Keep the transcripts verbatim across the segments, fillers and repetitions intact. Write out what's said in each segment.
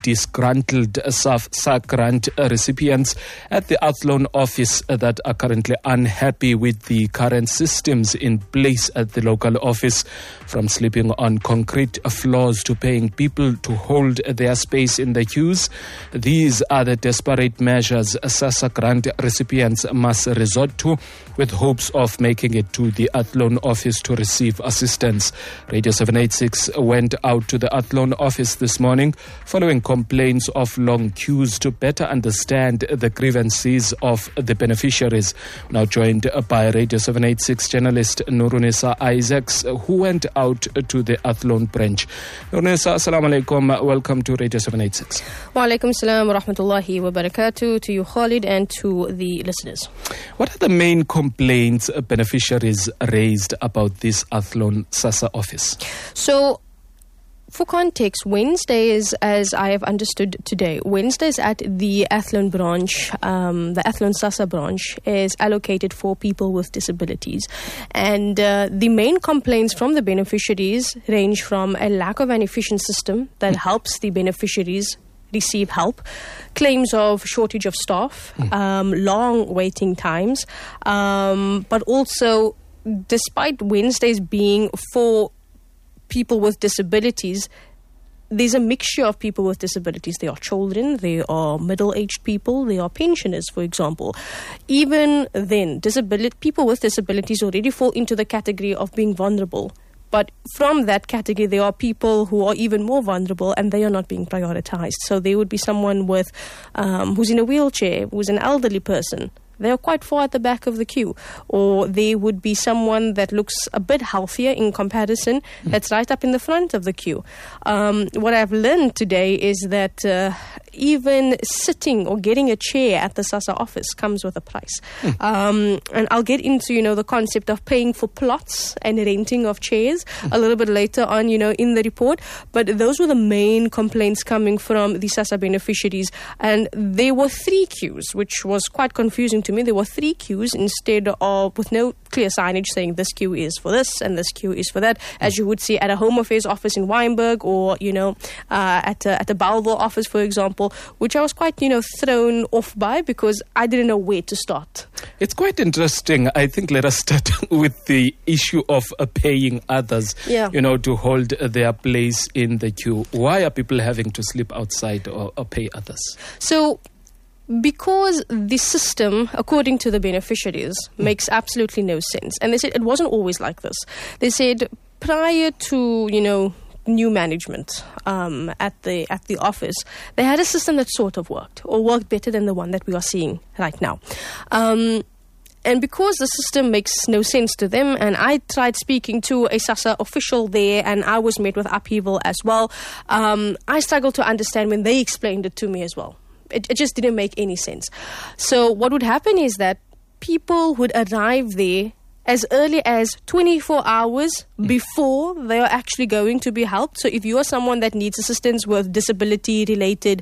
disgruntled SASSA grant recipients at the Athlone office that are currently unhappy with the current systems in place at the local office, from sleeping on concrete floors to paying people to hold their space in the queues. These are the desperate measures SASSA grant recipients must resort to with hopes of making it to the Athlone office to receive assistance. Radio seven eighty-six went out to the Athlone office this morning following complaints of long queues to better understand the grievances of the beneficiaries. Now joined by Radio seven eighty-six journalist Nurunisa Isaacs, who went out to the Athlone branch. Nurunisa, assalamu alaikum. Welcome to Radio seven eighty-six. Wa alaikum salam wa rahmatullahi wa barakatuh to you, Khalid, and to the listeners. What are the main complaints beneficiaries raised about this Athlone SASSA office? So, for context, Wednesdays, as I have understood today, Wednesdays at the Athlone branch, um, the Athlone SASSA branch, is allocated for people with disabilities. And uh, the main complaints from the beneficiaries range from a lack of an efficient system that helps the beneficiaries receive help, claims of shortage of staff, mm. um, long waiting times, um, but also, despite Wednesdays being for people with disabilities, there's a mixture of people with disabilities. They are children, they are middle-aged people, they are pensioners, for example. Even then, disability, people with disabilities already fall into the category of being vulnerable. But from that category, there are people who are even more vulnerable and they are not being prioritized. So there would be someone with um, who's in a wheelchair, who's an elderly person. They are quite far at the back of the queue. Or there would be someone that looks a bit healthier in comparison, mm. that's right up in the front of the queue. Um, what I've learned today is that uh, even sitting or getting a chair at the SASSA office comes with a price. Mm. Um, and I'll get into, you know, the concept of paying for plots and renting of chairs mm. a little bit later on, you know, in the report. But those were the main complaints coming from the SASSA beneficiaries. And there were three queues, which was quite confusing to me. There were three queues instead of, with no clear signage saying this queue is for this and this queue is for that, as you would see at a Home Affairs office in Wynberg, or, you know, uh, at a, at a Bellville office, for example, which I was quite, you know, thrown off by because I didn't know where to start. It's quite interesting. I think let us start with the issue of uh, paying others, yeah. you know, to hold their place in the queue. Why are people having to sleep outside or, or pay others? So, because the system, according to the beneficiaries, mm. makes absolutely no sense. And they said it wasn't always like this. They said prior to, you know, new management um, at the at the office, they had a system that sort of worked, or worked better than the one that we are seeing right now. Um, and because the system makes no sense to them, and I tried speaking to a SASSA official there, and I was met with upheaval as well, um, I struggled to understand when they explained it to me as well. It, it just didn't make any sense. So what would happen is that people would arrive there as early as twenty-four hours before they are actually going to be helped. So if you are someone that needs assistance with disability-related,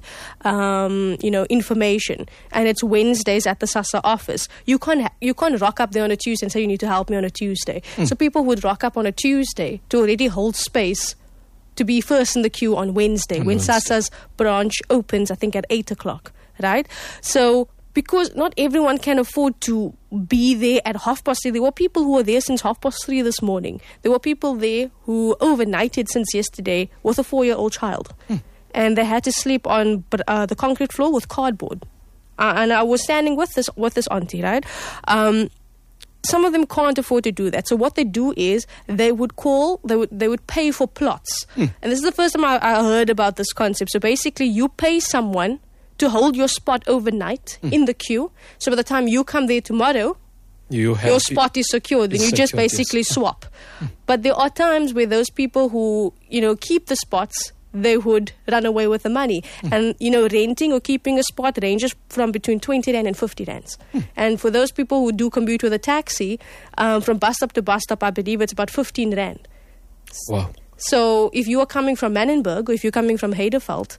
um, you know, information, and it's Wednesdays at the SASSA office, you can't ha- you can't rock up there on a Tuesday and say you need to help me on a Tuesday. Mm. So people would rock up on a Tuesday to already hold space to be first in the queue on Wednesday, on when Wednesday. SASSA's branch opens, I think, at eight o'clock, right? So, because not everyone can afford to be there at half past three. There were people who were there since half past three this morning. There were people there who overnighted since yesterday with a four-year-old child. Hmm. And they had to sleep on uh, the concrete floor with cardboard. Uh, and I was standing with this with this auntie, right? Um, Some of them can't afford to do that. So what they do is they would call, they would they would pay for plots. Mm. And this is the first time I, I heard about this concept. So basically you pay someone to hold your spot overnight mm. in the queue. So by the time you come there tomorrow, you have your spot is secured. Then you just basically swap. Mm. But there are times where those people who, you know, keep the spots, they would run away with the money. Mm. And, you know, renting or keeping a spot ranges from between twenty rand and fifty rands. Mm. And for those people who do commute with a taxi, um, from bus stop to bus stop, I believe it's about fifteen rand. Wow. So if you are coming from Mannenberg or if you're coming from Heiderveld,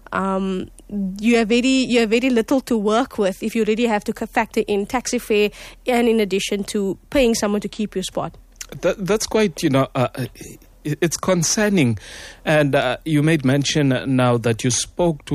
um, you have very you have very little to work with if you really have to factor in taxi fare and in addition to paying someone to keep your spot. That, that's quite, you know, uh, it's concerning. And uh, you made mention now that you spoke to